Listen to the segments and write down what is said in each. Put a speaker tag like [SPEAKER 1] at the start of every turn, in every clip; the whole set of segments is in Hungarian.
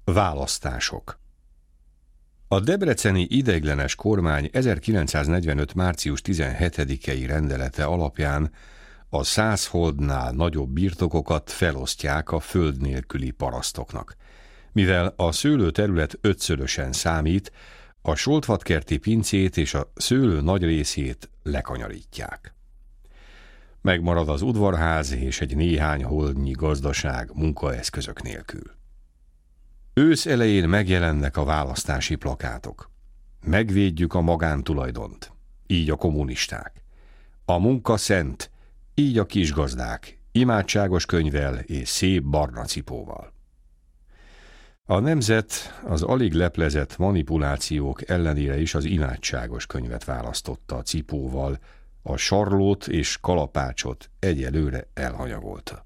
[SPEAKER 1] Választások. A debreceni ideiglenes kormány 1945. március 17-i rendelete alapján a 100 holdnál nagyobb birtokokat felosztják a föld nélküli parasztoknak. Mivel a szőlőterület ötszörösen számít, a Soltvatkerti pincét és a szőlő nagy részét lekanyarítják. Megmarad az udvarház és egy néhány holdnyi gazdaság munkaeszközök nélkül. Ősz elején megjelennek a választási plakátok. Megvédjük a magántulajdont, így a kommunisták. A munka szent, így a kisgazdák, imádságos könyvvel és szép barna cipóval. A nemzet az alig leplezett manipulációk ellenére is az imádságos könyvet választotta a cipóval, a sarlót és kalapácsot egyelőre elhanyagolta.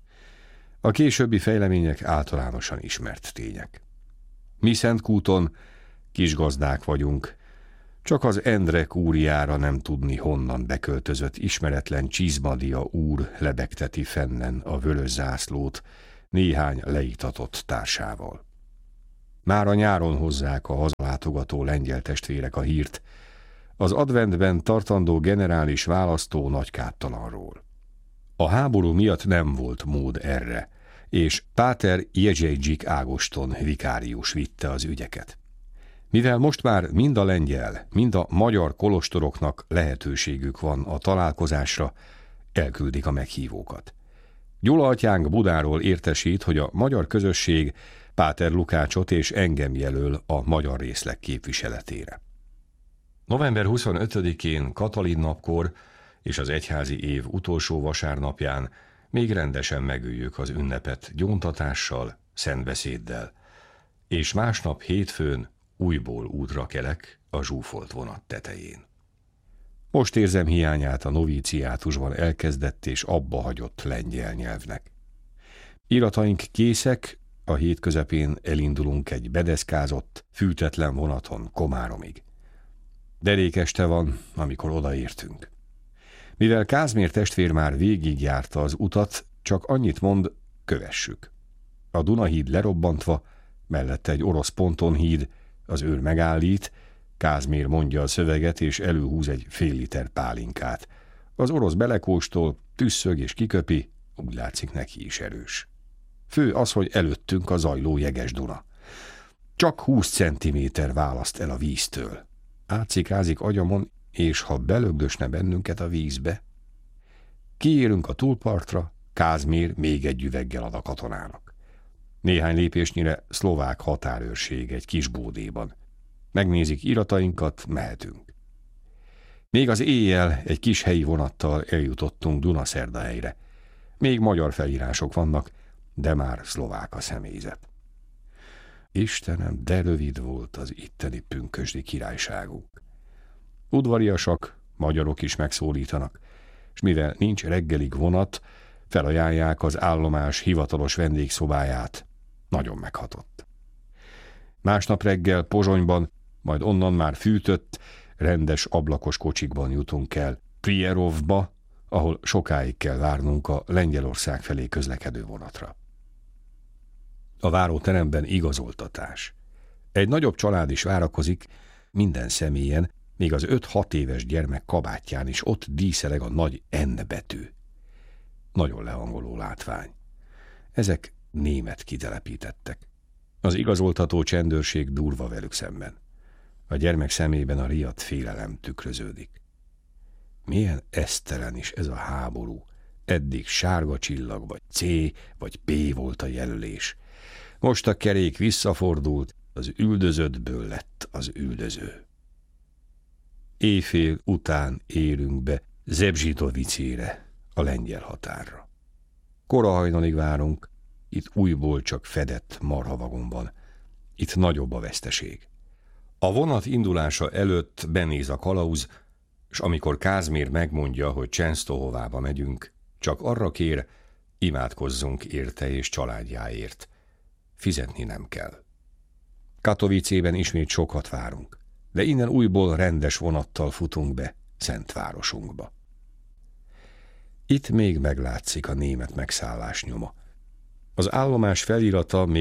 [SPEAKER 1] A későbbi fejlemények általánosan ismert tények. Mi Szentkúton kisgazdák vagyunk, csak az Endre kúriára nem tudni honnan beköltözött ismeretlen Csizmadia úr lebegteti fennen a vörös zászlót néhány leiktatott társával. Már a nyáron hozzák a hazalátogató lengyel testvérek a hírt az adventben tartandó generális választó nagykáttalanról. A háború miatt nem volt mód erre, és Páter Jezsejdzsik Ágoston vikárius vitte az ügyeket. Mivel most már mind a lengyel, mind a magyar kolostoroknak lehetőségük van a találkozásra, elküldik a meghívókat. Gyula atyánk Budáról értesít, hogy a magyar közösség Páter Lukácsot és engem jelöl a magyar részleg képviseletére. November 25-én Katalin napkor és az egyházi év utolsó vasárnapján még rendesen megüljük az ünnepet gyóntatással, szentbeszéddel, és másnap hétfőn újból útra kelek a zsúfolt vonat tetején. Most érzem hiányát a novíciátusban elkezdett és abba hagyott lengyel nyelvnek. Irataink készek, a hét közepén elindulunk egy bedeszkázott, fűtetlen vonaton Komáromig. Derék este van, amikor odaértünk. Mivel Kázmér testvér már végigjárta az utat, csak annyit mond, kövessük. A Dunahíd lerobbantva, mellette egy orosz pontonhíd, az őr megállít, Kázmér mondja a szöveget és előhúz egy fél liter pálinkát. Az orosz belekóstol, tüsszög és kiköpi, úgy látszik neki is erős. Fő az, hogy előttünk a zajló jeges Duna. Csak 20 centiméter választ el a víztől. Átszikázik agyamon, és ha belögdösne bennünket a vízbe. Kiérünk a túlpartra, Kázmér még egy üveggel ad a katonának. Néhány lépésnyire szlovák határőrség egy kis bódéban. Megnézik iratainkat, mehetünk. Még az éjjel egy kis helyi vonattal eljutottunk Dunaszerdahelyre. Még magyar felírások vannak, de már szlovák a személyzet. Istenem, de rövid volt az itteni pünkösdi királyságunk. Udvariasak, magyarok is megszólítanak, és mivel nincs reggelig vonat, felajánlják az állomás hivatalos vendégszobáját. Nagyon meghatott. Másnap reggel Pozsonyban, majd onnan már fűtött, rendes ablakos kocsikban jutunk el Prierovba, ahol sokáig kell várnunk a Lengyelország felé közlekedő vonatra. A váróteremben igazoltatás. Egy nagyobb család is várakozik, minden személyen, még az 5-6 éves gyermek kabátján is ott díszeleg a nagy N betű. Nagyon lehangoló látvány. Ezek német kitelepítettek. Az igazoltató csendőrség durva velük szemben. A gyermek szemében a riadt félelem tükröződik. Milyen esztelen is ez a háború. Eddig sárga csillag, vagy C, vagy P volt a jelölés. Most a kerék visszafordult, az üldözöttből lett az üldöző. Éjfél után érünk be Zebzsitovicére, a lengyel határra. Kora hajnalig várunk, itt újból csak fedett marhavagon van. Itt nagyobb a veszteség. A vonat indulása előtt benéz a kalauz, és amikor Kázmér megmondja, hogy Csensztohovába megyünk, csak arra kér, imádkozzunk érte és családjáért. Fizetni nem kell. Katowicében ismét sokat várunk, de innen újból rendes vonattal futunk be Szentvárosunkba. Itt még meglátszik a német megszállás nyoma. Az állomás felirata még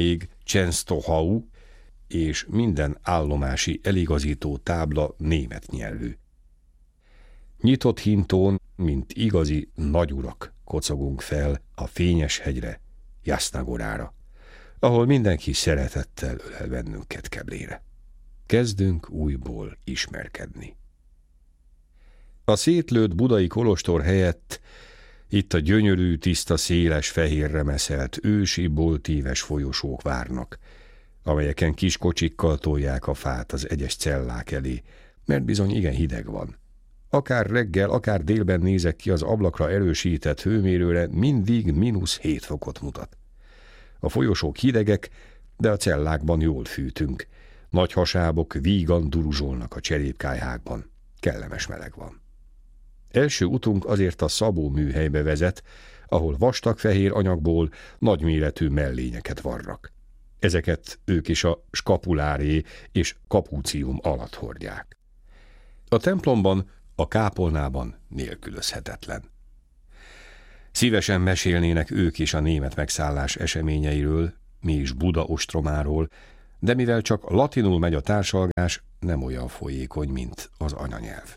[SPEAKER 1] Csenstohau, és minden állomási eligazító tábla német nyelvű. Nyitott hintón, mint igazi nagyurak kocogunk fel a fényes hegyre, Jasznagorára, ahol mindenki szeretettel ölel bennünket keblére. Kezdünk újból ismerkedni. A szétlőtt budai kolostor helyett itt a gyönyörű, tiszta, széles, fehérre meszelt, ősi, boltíves folyosók várnak, amelyeken kis kocsikkal tolják a fát az egyes cellák elé, mert bizony igen hideg van. Akár reggel, akár délben nézek ki az ablakra erősített hőmérőre, mindig -7 fokot mutat. A folyosók hidegek, de a cellákban jól fűtünk. Nagy hasábok vígan duruzsolnak a cserépkályhákban. Kellemes meleg van. Első utunk azért a Szabó műhelybe vezet, ahol vastagfehér anyagból nagyméretű mellényeket varrak. Ezeket ők is a skapuláré és kapúcium alatt hordják. A templomban, a kápolnában nélkülözhetetlen. Szívesen mesélnének ők is a német megszállás eseményeiről, mi is Buda ostromáról, de mivel csak latinul megy a társalgás, nem olyan folyékony, mint az anyanyelv.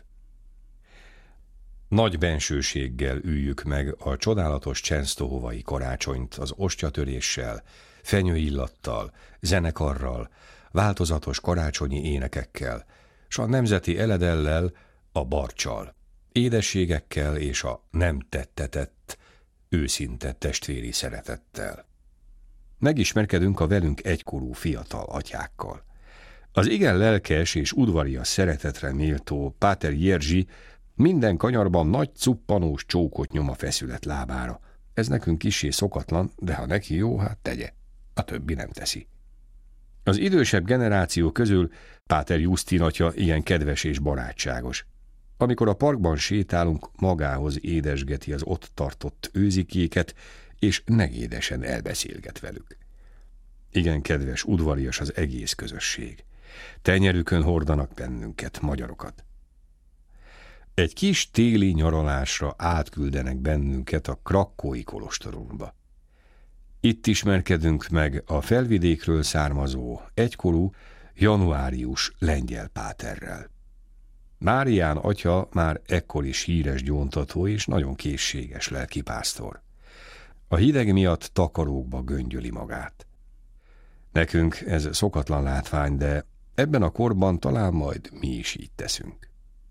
[SPEAKER 1] Nagy bensőséggel üljük meg a csodálatos csenstohovai karácsonyt az ostyatöréssel, fenyőillattal, zenekarral, változatos karácsonyi énekekkel, s a nemzeti eledellel, a barccsal, édességekkel és a nem tettetett, őszinte testvéri szeretettel. Megismerkedünk a velünk egykorú fiatal atyákkal. Az igen lelkes és udvarias szeretetre méltó Páter Jerzy minden kanyarban nagy cuppanós csókot nyom a feszület lábára. Ez nekünk kissé szokatlan, de ha neki jó, hát tegye. A többi nem teszi. Az idősebb generáció közül Páter Justin atya ilyen kedves és barátságos. Amikor a parkban sétálunk, magához édesgeti az ott tartott őzikéket, és negédesen elbeszélget velük. Igen kedves, udvarias az egész közösség. Tenyerükön hordanak bennünket, magyarokat. Egy kis téli nyaralásra átküldenek bennünket a krakkói kolostorunkba. Itt ismerkedünk meg a felvidékről származó, egykorú, januárius lengyel páterrel. Márián atya már ekkor is híres gyóntató és nagyon készséges lelkipásztor. A hideg miatt takarókba göngyöli magát. Nekünk ez szokatlan látvány, de ebben a korban talán majd mi is így teszünk.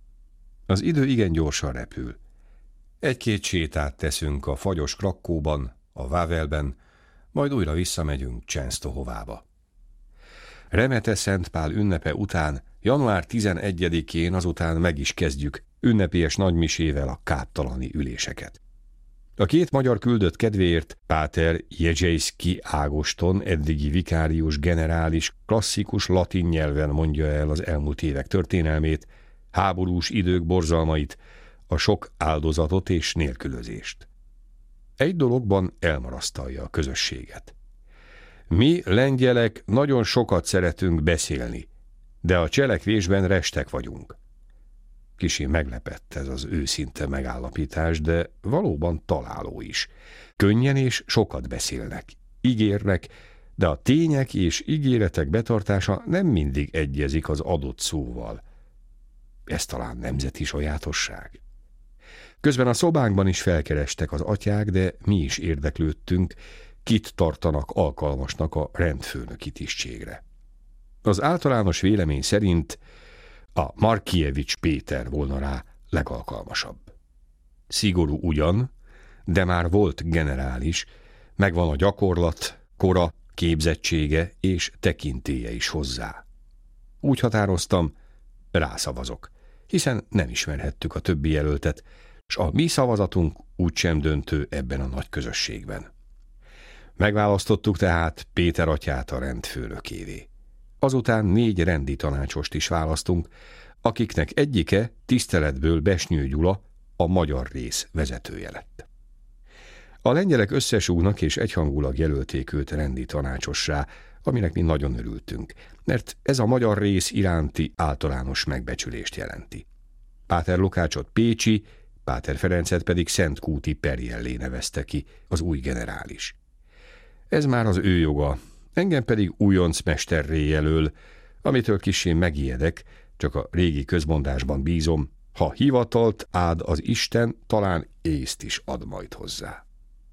[SPEAKER 1] Az idő igen gyorsan repül. Egy-két sétát teszünk a fagyos Krakkóban, a Wawelben, majd újra visszamegyünk Csenstohovába. Remete Szent Pál ünnepe után, január 11-én azután meg is kezdjük ünnepélyes nagymisével a káptalani üléseket. A két magyar küldött kedvéért Páter Jegyejszki Ágoston, eddigi vikárius generális, klasszikus latin nyelven mondja el az elmúlt évek történelmét, háborús idők borzalmait, a sok áldozatot és nélkülözést. Egy dologban elmarasztalja a közösséget. Mi, lengyelek, nagyon sokat szeretünk beszélni, de a cselekvésben restek vagyunk. Kissé meglepett ez az őszinte megállapítás, de valóban találó is. Könnyen és sokat beszélnek, ígérnek, de a tények és ígéretek betartása nem mindig egyezik az adott szóval. Ez talán nemzeti sajátosság. Közben a szobánkban is felkerestek az atyák, de mi is érdeklődtünk, kit tartanak alkalmasnak a rendfőnöki tisztségre. Az általános vélemény szerint a Markiewicz Péter volna rá legalkalmasabb. Szigorú ugyan, de már volt generális, megvan a gyakorlat, kora, képzettsége és tekintélye is hozzá. Úgy határoztam, rászavazok, hiszen nem ismerhettük a többi jelöltet, s a mi szavazatunk úgysem döntő ebben a nagy közösségben. Megválasztottuk tehát Péter atyát a rendfőnökévé. Azután 4 rendi tanácsost is választunk, akiknek egyike tiszteletből Besnyő Gyula, a magyar rész vezetője lett. A lengyelek összesúgnak és egyhangulag jelölték őt rendi tanácsossá, aminek mi nagyon örültünk, mert ez a magyar rész iránti általános megbecsülést jelenti. Páter Lukácsot pécsi, Páter Ferencet pedig szentkúti Perjellé nevezte ki az új generális. Ez már az ő joga, Engem pedig újonc mesterré jelöl, amitől kissé megijedek, csak a régi közmondásban bízom, ha hivatalt áld az Isten, talán észt is ad majd hozzá.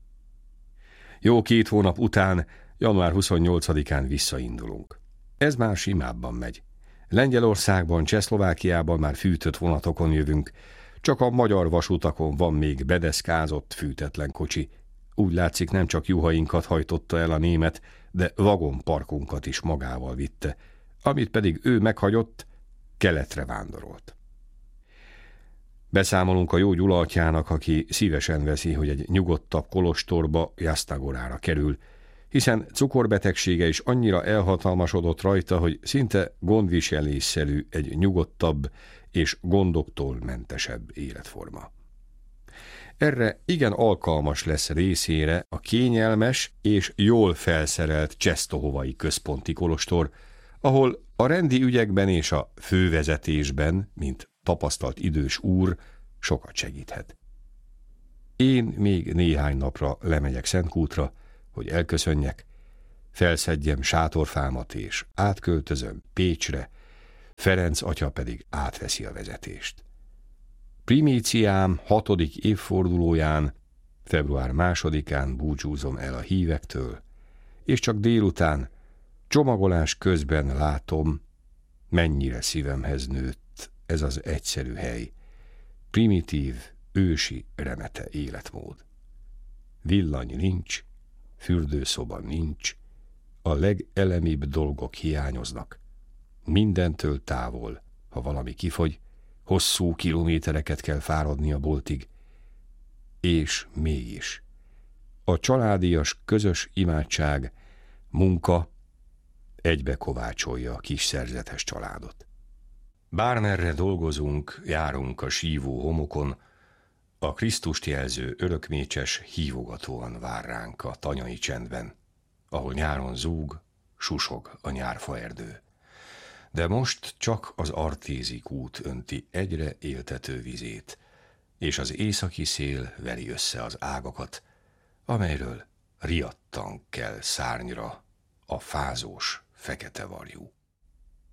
[SPEAKER 1] Jó 2 hónap után, január 28-án visszaindulunk. Ez már simábban megy. Lengyelországban, Csehszlovákiában már fűtött vonatokon jövünk, csak a magyar vasutakon van még bedeszkázott, fűtetlen kocsi. Úgy látszik, nem csak juhainkat hajtotta el a német, de vagonparkunkat is magával vitte, amit pedig ő meghagyott, keletre vándorolt. Beszámolunk a jó Gyula atyának, aki szívesen veszi, hogy egy nyugodtabb kolostorba, Jasztagorára kerül, hiszen cukorbetegsége is annyira elhatalmasodott rajta, hogy szinte gondviselésszerű egy nyugodtabb és gondoktól mentesebb életforma. Erre igen alkalmas lesz részére a kényelmes és jól felszerelt Czestohovai központi kolostor, ahol a rendi ügyekben és a fővezetésben, mint tapasztalt idős úr, sokat segíthet. Én még néhány napra lemegyek Szentkútra, hogy elköszönjek, felszedjem sátorfámat és átköltözöm Pécsre, Ferenc atya pedig átveszi a vezetést. Primíciám 6. évfordulóján, február 2-án búcsúzom el a hívektől, és csak délután, csomagolás közben látom, mennyire szívemhez nőtt ez az egyszerű hely, primitív, ősi, remete életmód. Villany nincs, fürdőszoba nincs, a legelemibb dolgok hiányoznak. Mindentől távol, ha valami kifogy, hosszú kilométereket kell fáradni a boltig, és mégis a családias közös imádság, munka egybe kovácsolja a kis szerzetes családot. Bármerre dolgozunk, járunk a sívó homokon, a Krisztust jelző örökmécses hívogatóan vár ránk a tanyai csendben, ahol nyáron zúg, susog a nyárfaerdő. De most csak az Artézi kút önti egyre éltető vizét, és az északi szél veri össze az ágakat, amelyről riadtan kell szárnyra a fázós fekete varjú.